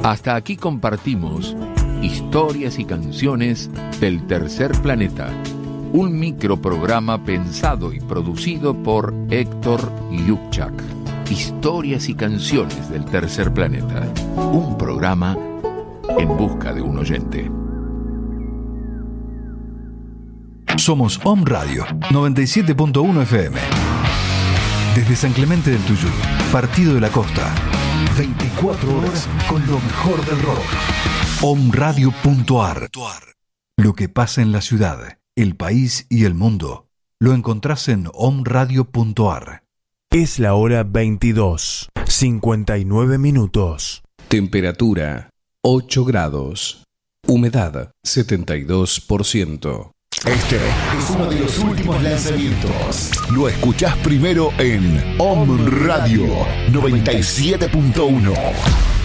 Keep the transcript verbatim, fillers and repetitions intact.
Hasta aquí compartimos historias y canciones del Tercer Planeta, un microprograma pensado y producido por Héctor Lubchak. Historias y canciones del Tercer Planeta, un programa en busca de un oyente. Somos Om Radio noventa y siete punto uno F M. Desde San Clemente del Tuyú, Partido de la Costa. veinticuatro horas con lo mejor del rock. om radio punto a r. Lo que pasa en la ciudad, el país y el mundo lo encontrás en om radio punto a r. Es la hora veintidós, cincuenta y nueve minutos. Temperatura ocho grados. Humedad setenta y dos por ciento. Este es uno de los últimos lanzamientos. Lo escuchás primero en Om Radio noventa y siete punto uno.